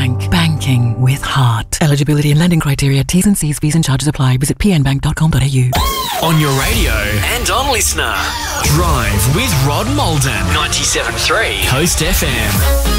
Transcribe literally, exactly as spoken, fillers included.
Bank. Banking with heart. Eligibility and lending criteria, T's and C's, fees and charges apply. Visit p n bank dot com dot a u. On your radio and on Listener. Drive with Rod Malden. ninety-seven point three Coast F M.